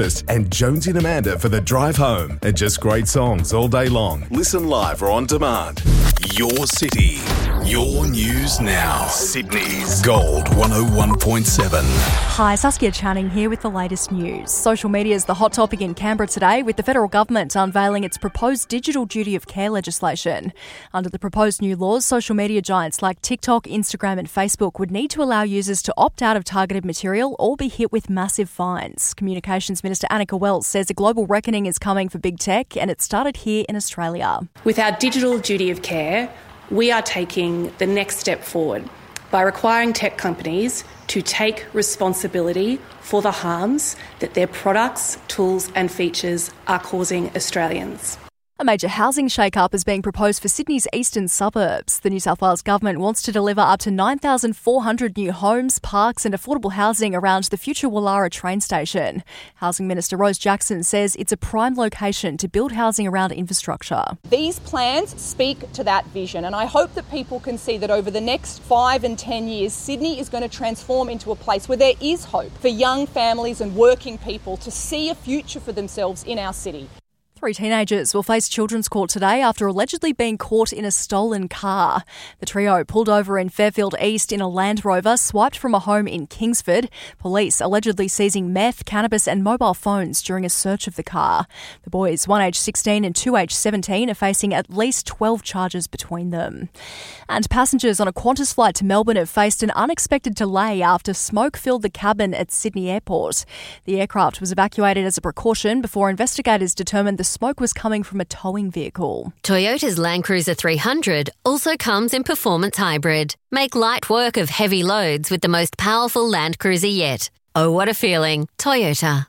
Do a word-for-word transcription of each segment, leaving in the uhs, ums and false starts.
and Jonesy and Amanda for the drive home. And just great songs all day long. Listen live or on demand. Your city, your news now. Sydney's Gold one oh one point seven. Hi, Saskia Channing here with the latest news. Social media is the hot topic in Canberra today, with the federal government unveiling its proposed digital duty of care legislation. Under the proposed new laws, social media giants like TikTok, Instagram and Facebook would need to allow users to opt out of targeted material or be hit with massive fines. Communications Minister Annika Wells says a global reckoning is coming for big tech, and it started here in Australia. With our digital duty of care, we are taking the next step forward by requiring tech companies to take responsibility for the harms that their products, tools and features are causing Australians. A major housing shake-up is being proposed for Sydney's eastern suburbs. The New South Wales Government wants to deliver up to nine thousand four hundred new homes, parks and affordable housing around the future Woollahra train station. Housing Minister Rose Jackson says it's a prime location to build housing around infrastructure. These plans speak to that vision, and I hope that people can see that over the next five and ten years, Sydney is going to transform into a place where there is hope for young families and working people to see a future for themselves in our city. Three teenagers will face children's court today after allegedly being caught in a stolen car. The trio pulled over in Fairfield East in a Land Rover swiped from a home in Kingsford. Police allegedly seizing meth, cannabis and mobile phones during a search of the car. The boys, one aged sixteen and two aged seventeen, are facing at least twelve charges between them. And passengers on a Qantas flight to Melbourne have faced an unexpected delay after smoke filled the cabin at Sydney Airport. The aircraft was evacuated as a precaution before investigators determined the smoke was coming from a towing vehicle. Toyota's Land Cruiser three hundred also comes in performance hybrid. Make light work of heavy loads with the most powerful Land Cruiser yet. Oh, what a feeling. Toyota.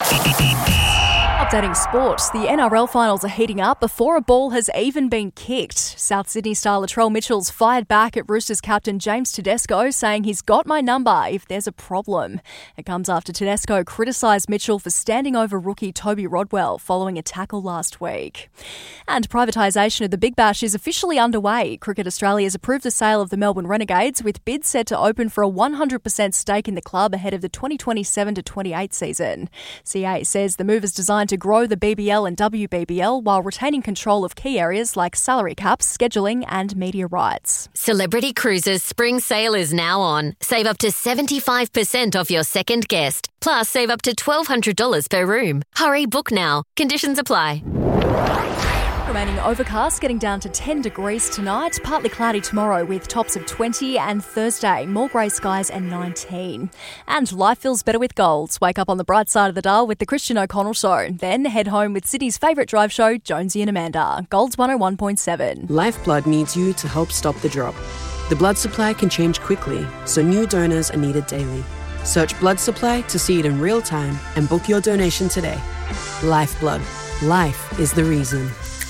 Updating sport, the N R L finals are heating up before a ball has even been kicked. South Sydney star Latrell Mitchell's fired back at Roosters captain James Tedesco, saying he's got my number if there's a problem. It comes after Tedesco criticised Mitchell for standing over rookie Toby Rodwell following a tackle last week. And privatisation of the Big Bash is officially underway. Cricket Australia has approved the sale of the Melbourne Renegades, with bids set to open for a one hundred percent stake in the club ahead of the twenty twenty-seven to twenty-eight season. C A says the move is designed to grow the B B L and W B B L while retaining control of key areas like salary caps, scheduling and media rights. Celebrity Cruises spring sale is now on. Save up to seventy-five percent off your second guest. Plus, save up to twelve hundred dollars per room. Hurry, book now. Conditions apply. Remaining overcast, getting down to ten degrees tonight. Partly cloudy tomorrow with tops of twenty, and Thursday more grey skies and nineteen. And life feels better with Golds. Wake up on the bright side of the dial with the Christian O'Connell Show. Then head home with Sydney's favourite drive show, Jonesy and Amanda. Golds one oh one point seven. Lifeblood needs you to help stop the drop. The blood supply can change quickly, so new donors are needed daily. Search blood supply to see it in real time and book your donation today. Lifeblood. Life is the reason.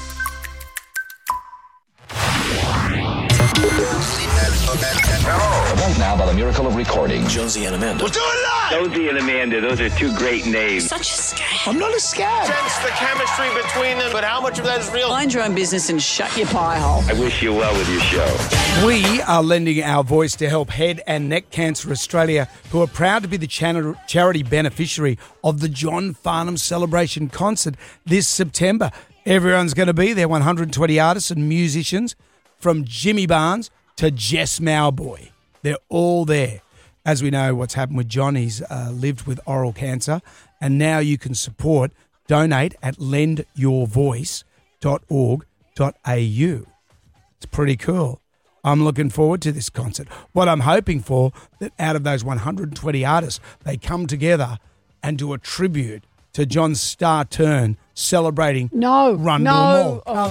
Right now, by the miracle of recording, Jonesy and Amanda. We'll do it live! Jonesy and Amanda, those are two great names. Such a scam. I'm not a scam. Sense the chemistry between them, but how much of that is real? Mind your own business and shut your pie hole. I wish you well with your show. We are lending our voice to help Head and Neck Cancer Australia, who are proud to be the char- charity beneficiary of the John Farnham Celebration Concert this September. Everyone's going to be there, one hundred twenty artists and musicians, from Jimmy Barnes to Jess Mauboy. They're all there. As we know what's happened with John, he's uh, lived with oral cancer, and now you can support, donate at lend your voice dot org dot a u. It's pretty cool. I'm looking forward to this concert. What I'm hoping for, that out of those one hundred twenty artists, they come together and do a tribute to John's star turn celebrating no, Rundle no. Mall. Oh.